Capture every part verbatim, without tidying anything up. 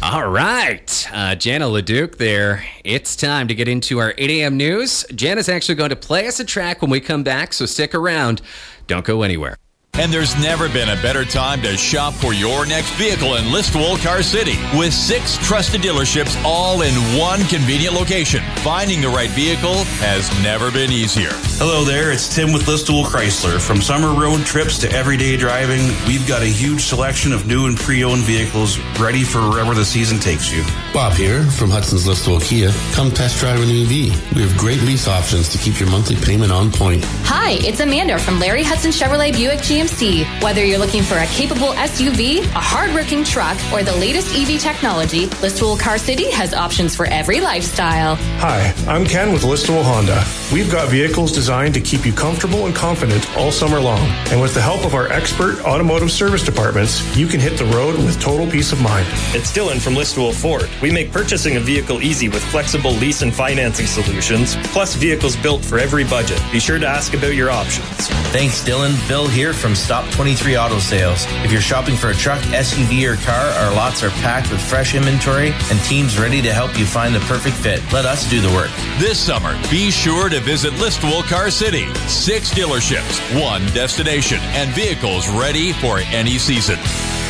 All right, uh, Jana Leduc there. It's time to get into our eight a.m. news. Jana's actually going to play us a track when we come back, so stick around. Don't go anywhere. And there's never been a better time to shop for your next vehicle in Listowel Car City. With six trusted dealerships all in one convenient location, finding the right vehicle has never been easier. Hello there, it's Tim with Listowel Chrysler. From summer road trips to everyday driving, we've got a huge selection of new and pre-owned vehicles ready for wherever the season takes you. Bob here from Hudson's Listowel Kia. Come test drive an E V. We have great lease options to keep your monthly payment on point. Hi, it's Amanda from Larry Hudson Chevrolet Buick G M C. Whether you're looking for a capable S U V, a hard-working truck, or the latest E V technology, Listowel Car City has options for every lifestyle. Hi, I'm Ken with Listowel Honda. We've got vehicles designed to keep you comfortable and confident all summer long. And with the help of our expert automotive service departments, you can hit the road with total peace of mind. It's Dylan from Listowel Ford. We make purchasing a vehicle easy with flexible lease and financing solutions, plus vehicles built for every budget. Be sure to ask about your options. Thanks, Dylan. Bill here from Stop twenty-three Auto Sales. If you're shopping for a truck, S U V, or car, our lots are packed with fresh inventory and teams ready to help you find the perfect fit. Let us do the work. This summer, be sure to visit Listowel Car City. Six dealerships, one destination, and vehicles ready for any season.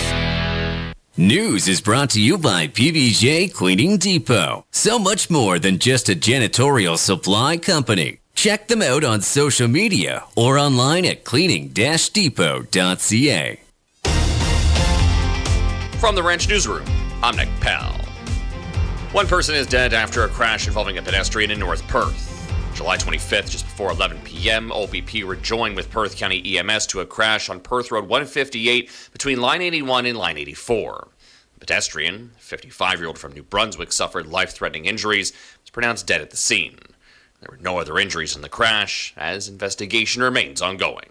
News is brought to you by P B J Cleaning Depot. So much more than just a janitorial supply company. Check them out on social media or online at cleaning dash depot dot c a. From the Ranch Newsroom, I'm Nick Pell. One person is dead after a crash involving a pedestrian in North Perth. July twenty-fifth, just before eleven p.m., O B P rejoined with Perth County E M S to a crash on Perth Road one fifty-eight between line eighty-one and line eighty-four. The pedestrian, a fifty-five-year-old from New Brunswick, suffered life-threatening injuries and was pronounced dead at the scene. There were no other injuries in the crash, as investigation remains ongoing.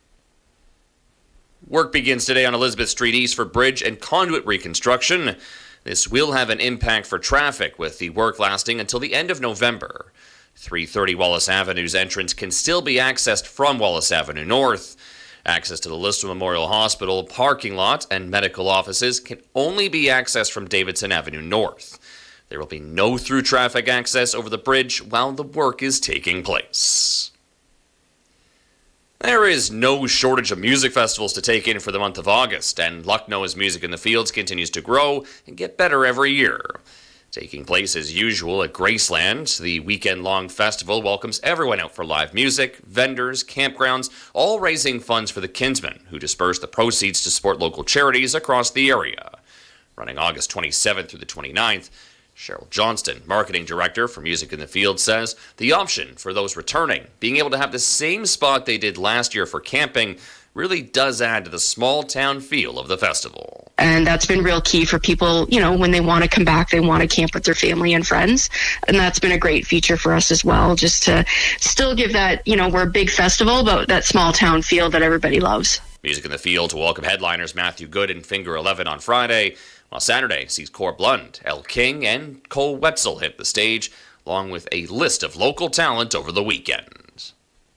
Work begins today on Elizabeth Street East for bridge and conduit reconstruction. This will have an impact for traffic, with the work lasting until the end of November. three thirty Wallace Avenue's entrance can still be accessed from Wallace Avenue North. Access to the Listowel Memorial Hospital parking lot and medical offices can only be accessed from Davidson Avenue North. There will be no through traffic access over the bridge while the work is taking place. There is no shortage of music festivals to take in for the month of August, and Lucknow's Music in the Fields continues to grow and get better every year. Taking place as usual at Graceland, the weekend-long festival welcomes everyone out for live music, vendors, campgrounds, all raising funds for the Kinsmen, who disperse the proceeds to support local charities across the area. Running August twenty-seventh through the twenty-ninth, Cheryl Johnston, marketing director for Music in the Field, says the option for those returning, being able to have the same spot they did last year for camping, really does add to the small town feel of the festival. And that's been real key for people, you know, when they want to come back, they want to camp with their family and friends. And that's been a great feature for us as well, just to still give that, you know, we're a big festival, but that small town feel that everybody loves. Music in the Field will welcome headliners Matthew Good and Finger eleven on Friday, while Saturday sees Cor Blund, El King, and Cole Wetzel hit the stage, along with a list of local talent over the weekend.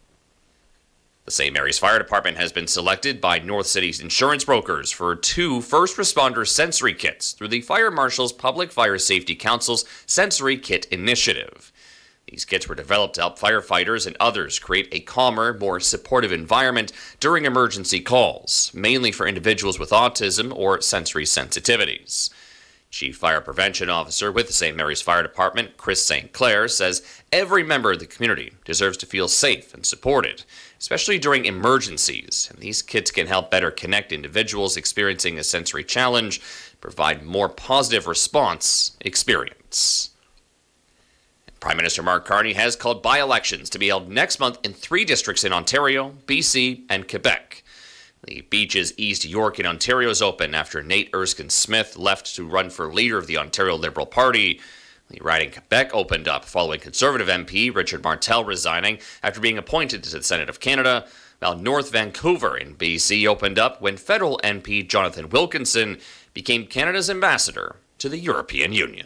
The Saint Mary's Fire Department has been selected by North City's insurance brokers for two first responder sensory kits through the Fire Marshal's Public Fire Safety Council's Sensory Kit Initiative. These kits were developed to help firefighters and others create a calmer, more supportive environment during emergency calls, mainly for individuals with autism or sensory sensitivities. Chief Fire Prevention Officer with the Saint Mary's Fire Department, Chris Saint Clair, says every member of the community deserves to feel safe and supported, especially during emergencies, and these kits can help better connect individuals experiencing a sensory challenge, provide more positive response experience. Prime Minister Mark Carney has called by-elections to be held next month in three districts in Ontario, B C, and Quebec. The Beaches East York in Ontario is open after Nate Erskine-Smith left to run for leader of the Ontario Liberal Party. The riding in Quebec opened up following Conservative M P Richard Martel resigning after being appointed to the Senate of Canada, while North Vancouver in B C opened up when federal M P Jonathan Wilkinson became Canada's ambassador to the European Union.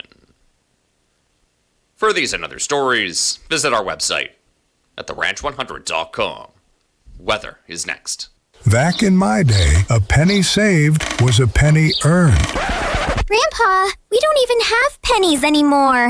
For these and other stories, visit our website at the ranch one hundred dot com. Weather is next. Back in my day, a penny saved was a penny earned. Grandpa, we don't even have pennies anymore.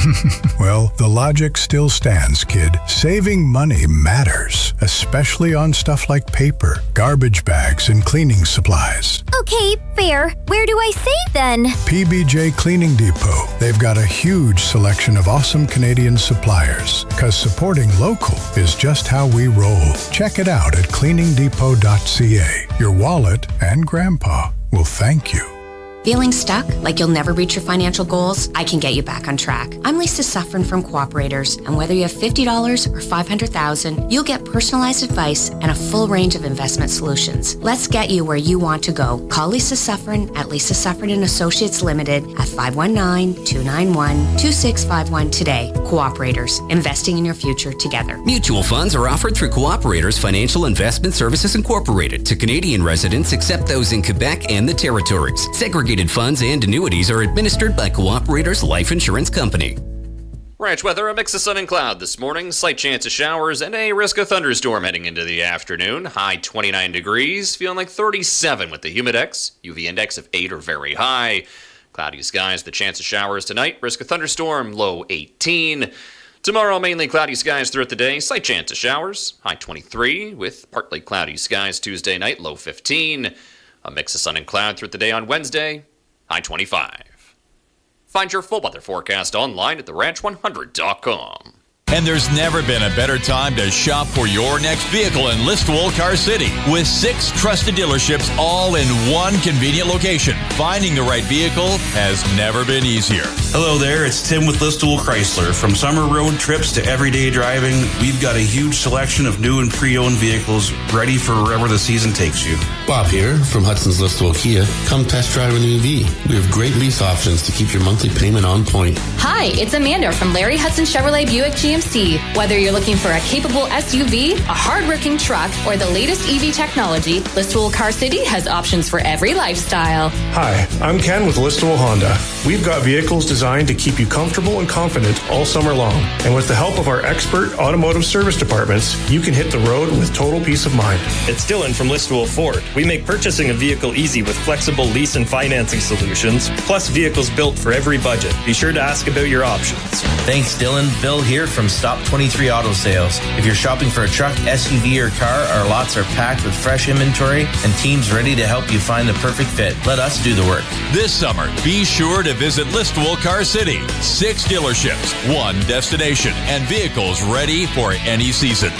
Well, the logic still stands, kid. Saving money matters, especially on stuff like paper, garbage bags, and cleaning supplies. Okay, fair. Where do I save then? P B J Cleaning Depot. They've got a huge selection of awesome Canadian suppliers, because supporting local is just how we roll. Check it out at cleaning depot dot c a. Your wallet and Grandpa will thank you. Feeling stuck? Like you'll never reach your financial goals? I can get you back on track. I'm Lisa Suffren from Cooperators, and whether you have fifty dollars or five hundred thousand dollars, you'll get personalized advice and a full range of investment solutions. Let's get you where you want to go. Call Lisa Suffren at Lisa Suffren and Associates Limited at five one nine, two nine one, two six five one today. Cooperators, investing in your future together. Mutual funds are offered through Cooperators Financial Investment Services Incorporated to Canadian residents except those in Quebec and the Territories. Segregated funds and annuities are administered by Cooperators Life Insurance Company. Ranch weather, a mix of sun and cloud this morning, slight chance of showers, and a risk of thunderstorm heading into the afternoon. High twenty-nine degrees, feeling like thirty-seven with the humidex. U V index of eight or very high. Cloudy skies, the chance of showers tonight. Risk of thunderstorm, low eighteen. Tomorrow, mainly cloudy skies throughout the day. Slight chance of showers. High twenty-three with partly cloudy skies Tuesday night, low fifteen. A mix of sun and cloud throughout the day on Wednesday. High twenty-five. Find your full weather forecast online at the ranch one hundred dot com. And there's never been a better time to shop for your next vehicle in Listowel Car City. With six trusted dealerships all in one convenient location, finding the right vehicle has never been easier. Hello there, it's Tim with Listowel Chrysler. From summer road trips to everyday driving, we've got a huge selection of new and pre-owned vehicles ready for wherever the season takes you. Bob here from Hudson's Listowel Kia. Come test drive an E V. We have great lease options to keep your monthly payment on point. Hi, it's Amanda from Larry Hudson Chevrolet Buick G M C. Whether you're looking for a capable S U V, a hard-working truck, or the latest E V technology, Listowel Car City has options for every lifestyle. Hi, I'm Ken with Listowel Honda. We've got vehicles designed to keep you comfortable and confident all summer long. And with the help of our expert automotive service departments, you can hit the road with total peace of mind. It's Dylan from Listowel Ford. We make purchasing a vehicle easy with flexible lease and financing solutions, plus vehicles built for every budget. Be sure to ask about your options. Thanks, Dylan. Bill here from Stop twenty-three Auto Sales. If you're shopping for a truck, S U V, or car, our lots are packed with fresh inventory and teams ready to help you find the perfect fit. Let us do the work. This summer, be sure to visit Listowel Car City. Six dealerships, one destination, and vehicles ready for any season.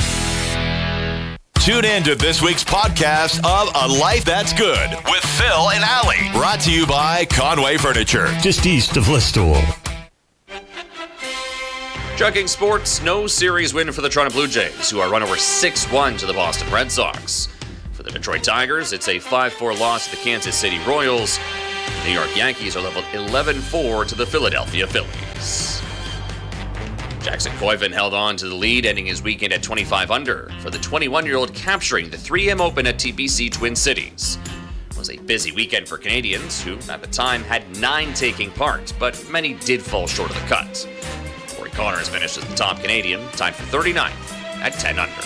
Tune in to this week's podcast of A Life That's Good with Phil and Allie. Brought to you by Conway Furniture. Just east of Listowel. Chugging sports, no series win for the Toronto Blue Jays, who are run over six one to the Boston Red Sox. For the Detroit Tigers, it's a five four loss to the Kansas City Royals. The New York Yankees are leveled eleven four to the Philadelphia Phillies. Jackson Koivin held on to the lead, ending his weekend at twenty-five under, for the twenty-one-year-old capturing the three M Open at T P C Twin Cities. It was a busy weekend for Canadians, who at the time had nine taking part, but many did fall short of the cut. Corey Connors finished as the top Canadian, tied for thirty-ninth at ten under.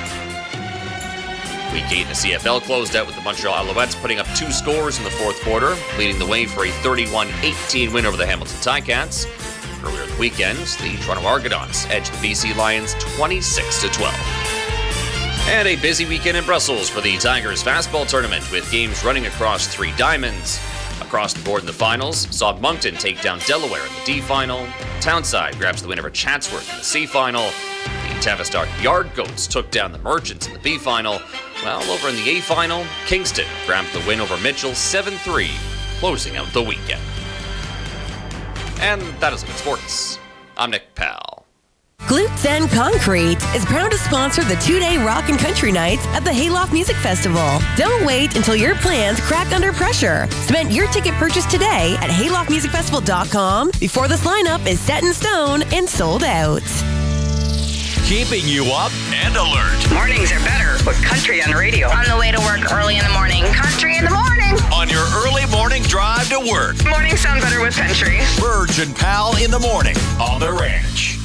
Week eight in the C F L closed out with the Montreal Alouettes putting up two scores in the fourth quarter, leading the way for a thirty-one eighteen win over the Hamilton Ticats. Earlier in the weekend, the Toronto Argonauts edged the B C Lions twenty-six to twelve. And a busy weekend in Brussels for the Tigers fastball tournament, with games running across three diamonds. Across the board in the finals, saw Moncton take down Delaware in the D final. Townside grabs the win over Chatsworth in the C final. The Tavistock Yard Goats took down the Merchants in the B final. While over in the A final, Kingston grabbed the win over Mitchell seven three, closing out the weekend. And that is it in sports. I'm Nick Powell. Glutes and Concrete is proud to sponsor the two-day rock and country nights at the Hayloft Music Festival. Don't wait until your plans crack under pressure. Cement your ticket purchase today at hayloft music festival dot com before this lineup is set in stone and sold out. Keeping you up and alert. Mornings are better with country on the radio. On the way to work early in the morning. Country in the morning. On your early morning drive to work. Mornings sound better with country. Burge and Pal in the morning on the ranch.